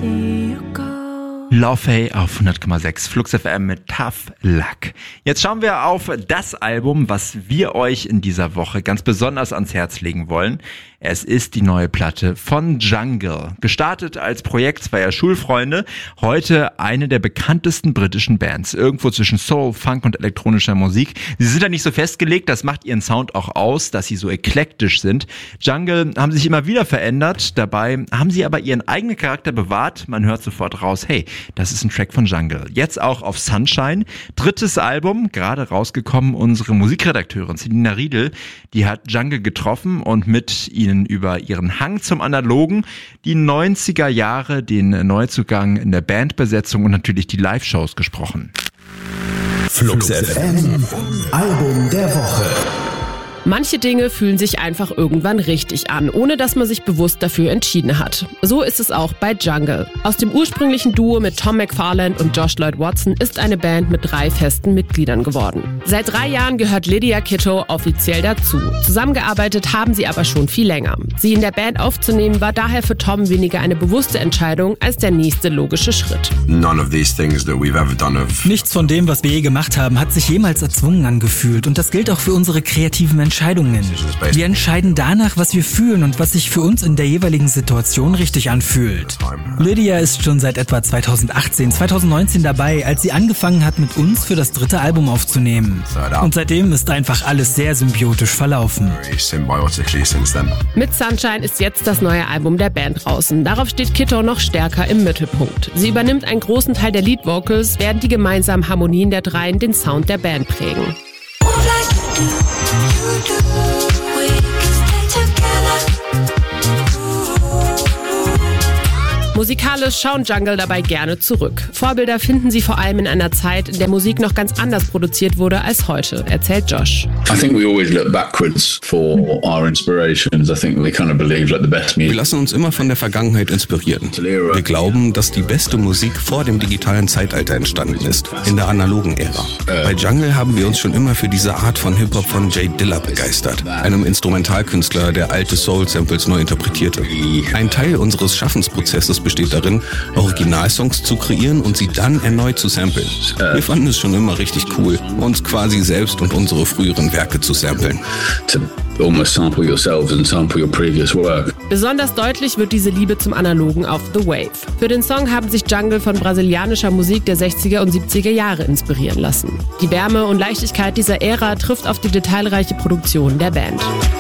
see you go. Love auf 100,6 Flux FM mit Tough Luck. Jetzt schauen wir auf das Album, was wir euch in dieser Woche ganz besonders ans Herz legen wollen. Es ist die neue Platte von Jungle. Gestartet als Projekt zweier Schulfreunde, heute eine der bekanntesten britischen Bands. Irgendwo zwischen Soul, Funk und elektronischer Musik. Sie sind da nicht so festgelegt, das macht ihren Sound auch aus, dass sie so eklektisch sind. Jungle haben sich immer wieder verändert, dabei haben sie aber ihren eigenen Charakter bewahrt. Man hört sofort raus, hey, das ist ein Track von Jungle. Jetzt auch auf Sunshine. 3. Album, gerade rausgekommen. Unsere Musikredakteurin Selina Riedel, die hat Jungle getroffen und mit ihnen über ihren Hang zum Analogen, die 90er Jahre, den Neuzugang in der Bandbesetzung und natürlich die Live-Shows gesprochen. Flux FM, Album der Woche. Manche Dinge fühlen sich einfach irgendwann richtig an, ohne dass man sich bewusst dafür entschieden hat. So ist es auch bei Jungle. Aus dem ursprünglichen Duo mit Tom McFarland und Josh Lloyd Watson ist eine Band mit 3 festen Mitgliedern geworden. Seit 3 Jahren gehört Lydia Kitto offiziell dazu. Zusammengearbeitet haben sie aber schon viel länger. Sie in der Band aufzunehmen war daher für Tom weniger eine bewusste Entscheidung als der nächste logische Schritt. Nichts von dem, was wir je gemacht haben, hat sich jemals erzwungen angefühlt. Und das gilt auch für unsere kreativen Entscheidungen. Wir entscheiden danach, was wir fühlen und was sich für uns in der jeweiligen Situation richtig anfühlt. Lydia ist schon seit etwa 2018, 2019 dabei, als sie angefangen hat, mit uns für das 3. Album aufzunehmen. Und seitdem ist einfach alles sehr symbiotisch verlaufen. Mit Sunshine ist jetzt das neue Album der Band draußen. Darauf steht Kitto noch stärker im Mittelpunkt. Sie übernimmt einen großen Teil der Lead-Vocals, während die gemeinsamen Harmonien der Dreien den Sound der Band prägen. Musikalisch schauen Jungle dabei gerne zurück. Vorbilder finden sie vor allem in einer Zeit, in der Musik noch ganz anders produziert wurde als heute, erzählt Josh. Wir lassen uns immer von der Vergangenheit inspirieren. Wir glauben, dass die beste Musik vor dem digitalen Zeitalter entstanden ist, in der analogen Ära. Bei Jungle haben wir uns schon immer für diese Art von Hip-Hop von Jay Dilla begeistert, einem Instrumentalkünstler, der alte Soul-Samples neu interpretierte. Ein Teil unseres Schaffensprozesses besteht darin, Originalsongs zu kreieren und sie dann erneut zu samplen. Wir fanden es schon immer richtig cool, uns quasi selbst und unsere früheren Werke zu samplen. Besonders deutlich wird diese Liebe zum Analogen auf The Wave. Für den Song haben sich Jungle von brasilianischer Musik der 60er und 70er Jahre inspirieren lassen. Die Wärme und Leichtigkeit dieser Ära trifft auf die detailreiche Produktion der Band.